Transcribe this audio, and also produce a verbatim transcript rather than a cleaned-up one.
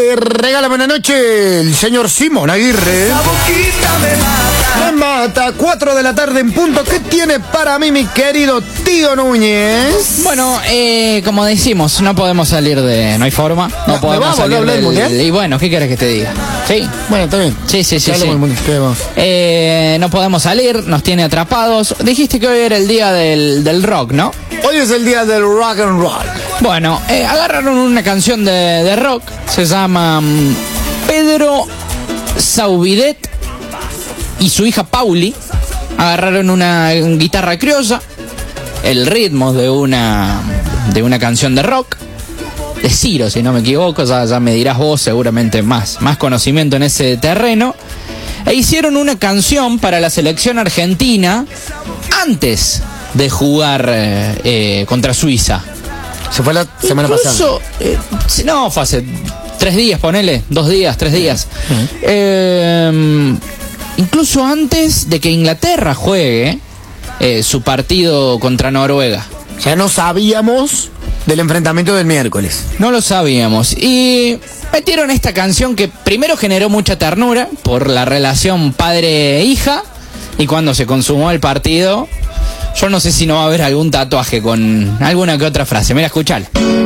te regala buena noche el señor Simón Aguirre. Esa boquita me mata. Me mata, cuatro de la tarde en punto. ¿Qué tiene para mí mi querido tío Núñez? Bueno, eh, como decimos, no podemos salir de... No hay forma. No, No, podemos vamos, salir ¿no habla del del... mundial? Y bueno, ¿qué quieres que te diga? Sí. Bueno, está bien. Sí, sí, sí, Ya sí. hablamos del mundial, ¿qué vamos? Eh, no podemos salir, nos tiene atrapados. Dijiste que hoy era el día del, del rock, ¿no? Hoy es el día del rock and roll. Bueno, eh, agarraron una canción de, de rock, se llama um, Pedro Saubidet y su hija Pauli. Agarraron una guitarra criolla, el ritmo de una, de una canción de rock, de Ciro, si no me equivoco, ya, ya me dirás vos seguramente más, más conocimiento en ese terreno. E hicieron una canción para la selección argentina antes de jugar eh, eh, contra Suiza. Se fue la semana Incluso, pasada. eh, si no, fue hace tres días, ponele, dos días, tres días. Uh-huh. Eh, incluso antes de que Inglaterra juegue eh, su partido contra Noruega. Ya no sabíamos del enfrentamiento del miércoles. No lo sabíamos. Y metieron esta canción que primero generó mucha ternura por la relación padre-hija. Y cuando se consumó el partido, yo no sé si no va a haber algún tatuaje con alguna que otra frase. Mira, escuchalo.